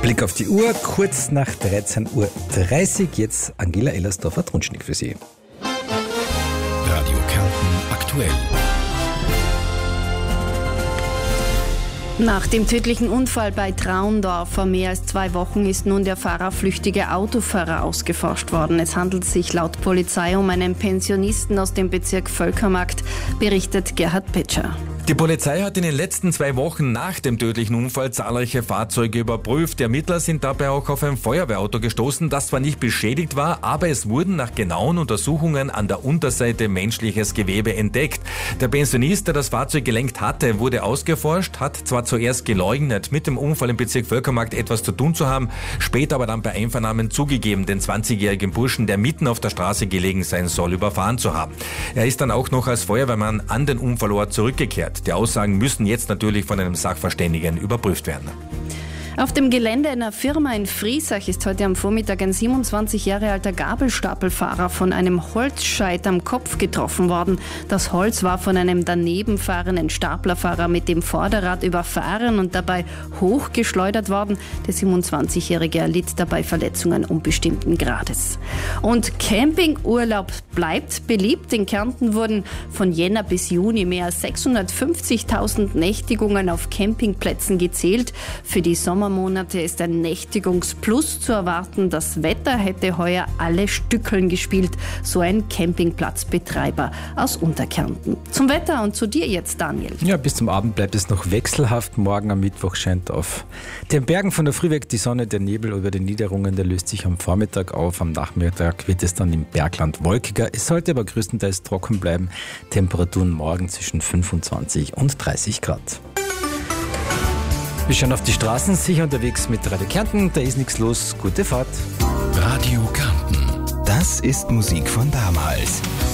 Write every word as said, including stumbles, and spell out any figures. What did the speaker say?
Blick auf die Uhr, kurz nach dreizehn Uhr dreißig. Jetzt Angela Ellersdorfer-Trunschnick für Sie. Radio Kärnten aktuell. Nach dem tödlichen Unfall bei Traundorf vor mehr als zwei Wochen ist nun der fahrerflüchtige Autofahrer ausgeforscht worden. Es handelt sich laut Polizei um einen Pensionisten aus dem Bezirk Völkermarkt, berichtet Gerhard Petscher. Die Polizei hat in den letzten zwei Wochen nach dem tödlichen Unfall zahlreiche Fahrzeuge überprüft. Die Ermittler sind dabei auch auf ein Feuerwehrauto gestoßen, das zwar nicht beschädigt war, aber es wurden nach genauen Untersuchungen an der Unterseite menschliches Gewebe entdeckt. Der Pensionist, der das Fahrzeug gelenkt hatte, wurde ausgeforscht, hat zwar zuerst geleugnet, mit dem Unfall im Bezirk Völkermarkt etwas zu tun zu haben, später aber dann bei Einvernahmen zugegeben, den zwanzigjährigen Burschen, der mitten auf der Straße gelegen sein soll, überfahren zu haben. Er ist dann auch noch als Feuerwehrmann an den Unfallort zurückgekehrt. Die Aussagen müssen jetzt natürlich von einem Sachverständigen überprüft werden. Auf dem Gelände einer Firma in Friesach ist heute am Vormittag ein siebenundzwanzig Jahre alter Gabelstapelfahrer von einem Holzscheit am Kopf getroffen worden. Das Holz war von einem daneben fahrenden Staplerfahrer mit dem Vorderrad überfahren und dabei hochgeschleudert worden. Der siebenundzwanzigjährige erlitt dabei Verletzungen unbestimmten Grades. Und Campingurlaub bleibt beliebt. In Kärnten wurden von Jänner bis Juni mehr als sechshundertfünfzigtausend Nächtigungen auf Campingplätzen gezählt. Für die Sommer Monate ist ein Nächtigungsplus zu erwarten. Das Wetter hätte heuer alle Stückeln gespielt, so ein Campingplatzbetreiber aus Unterkärnten. Zum Wetter und zu dir jetzt, Daniel. Ja, bis zum Abend bleibt es noch wechselhaft. Morgen am Mittwoch scheint auf den Bergen von der Früh weg die Sonne, der Nebel über den Niederungen, der löst sich am Vormittag auf. Am Nachmittag wird es dann im Bergland wolkiger. Es sollte aber größtenteils trocken bleiben. Temperaturen morgen zwischen fünfundzwanzig und dreißig Grad. Wir schauen auf die Straßen, sicher unterwegs mit Radio Kärnten, da ist nichts los, gute Fahrt. Radio Kärnten, das ist Musik von damals.